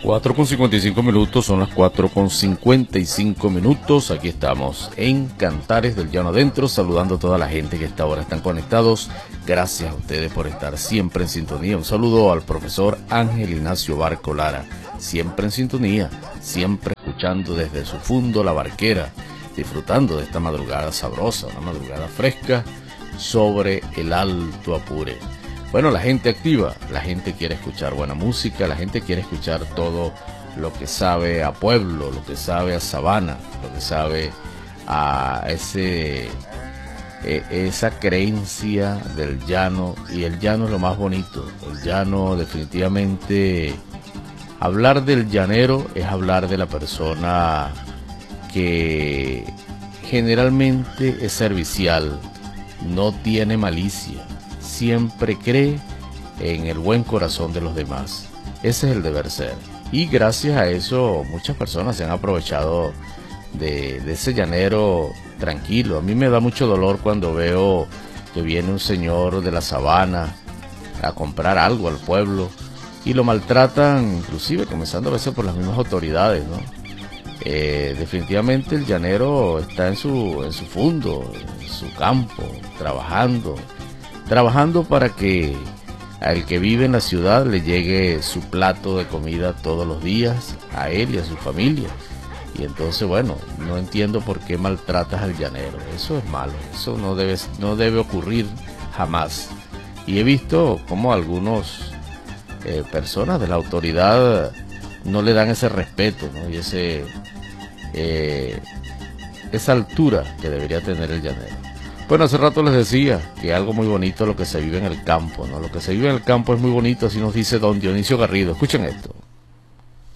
4:55, son las 4:55. Aquí estamos en Cantares del Llano Adentro, saludando a toda la gente que hasta ahora están conectados. Gracias a ustedes por estar siempre en sintonía. Un saludo al profesor Ángel Ignacio Barco Lara, siempre en sintonía, siempre escuchando desde su fundo La Barquera, disfrutando de esta madrugada sabrosa, una madrugada fresca sobre el Alto Apure. Bueno, la gente activa, la gente quiere escuchar buena música, la gente quiere escuchar todo lo que sabe a pueblo, lo que sabe a sabana, lo que sabe a esa creencia del llano. Y el llano es lo más bonito. El llano, definitivamente, hablar del llanero es hablar de la persona que generalmente es servicial, no tiene malicia, siempre cree en el buen corazón de los demás. Ese es el deber ser. Y gracias a eso muchas personas se han aprovechado de ese llanero tranquilo. A mí me da mucho dolor cuando veo que viene un señor de la sabana a comprar algo al pueblo y lo maltratan, inclusive comenzando a veces por las mismas autoridades, ¿no? Definitivamente el llanero está en su fundo, en su campo, trabajando para que al que vive en la ciudad le llegue su plato de comida todos los días, a él y a su familia. Y entonces, bueno, no entiendo por qué maltratas al llanero. Eso es malo, eso no debe ocurrir jamás. Y he visto cómo algunos personas de la autoridad no le dan ese respeto, ¿no? Y esa altura que debería tener el llanero. Bueno, hace rato les decía que algo muy bonito lo que se vive en el campo, ¿no? Lo que se vive en el campo es muy bonito, así nos dice don Dionisio Garrido. Escuchen esto.